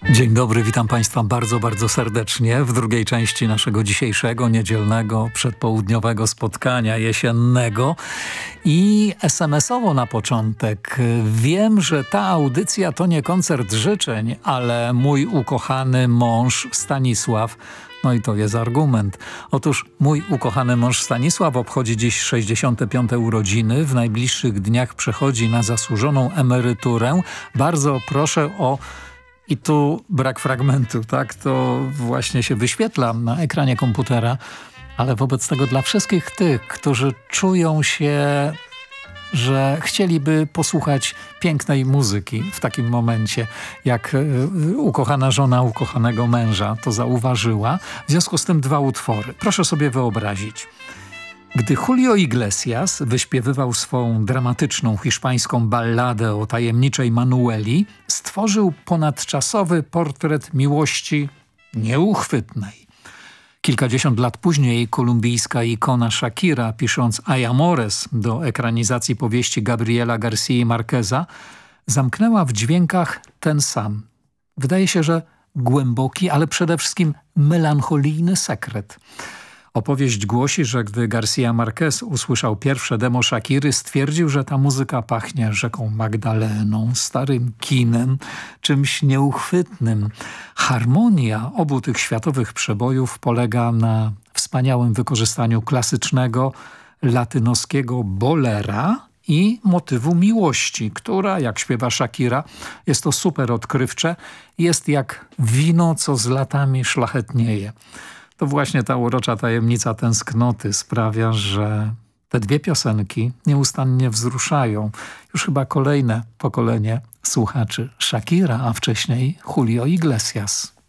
Dzień dobry, witam Państwa bardzo, bardzo serdecznie w drugiej części naszego dzisiejszego, niedzielnego, przedpołudniowego spotkania jesiennego. I SMS-owo na początek. Wiem, że ta audycja to nie koncert życzeń, ale mój ukochany mąż Stanisław, no i to jest argument. Otóż mój ukochany mąż Stanisław obchodzi dziś 65. urodziny. W najbliższych dniach przechodzi na zasłużoną emeryturę. Bardzo proszę o... I tu brak fragmentu, tak? To właśnie się wyświetla na ekranie komputera, ale wobec tego dla wszystkich tych, którzy czują się, że chcieliby posłuchać pięknej muzyki w takim momencie, jak ukochana żona ukochanego męża to zauważyła. W związku z tym dwa utwory. Proszę sobie wyobrazić. Gdy Julio Iglesias wyśpiewywał swą dramatyczną hiszpańską balladę o tajemniczej Manueli, stworzył ponadczasowy portret miłości nieuchwytnej. Kilkadziesiąt lat później kolumbijska ikona Shakira, pisząc Ay Amores do ekranizacji powieści Gabriela García Márqueza, zamknęła w dźwiękach ten sam. Wydaje się, że głęboki, ale przede wszystkim melancholijny sekret. Opowieść głosi, że gdy García Márquez usłyszał pierwsze demo Shakiry, stwierdził, że ta muzyka pachnie rzeką Magdaleną, starym kinem, czymś nieuchwytnym. Harmonia obu tych światowych przebojów polega na wspaniałym wykorzystaniu klasycznego latynoskiego bolera i motywu miłości, która, jak śpiewa Shakira, jest to super odkrywcze, jest jak wino, co z latami szlachetnieje. To właśnie ta urocza tajemnica tęsknoty sprawia, że te dwie piosenki nieustannie wzruszają już chyba kolejne pokolenie słuchaczy Shakira, a wcześniej Julio Iglesias.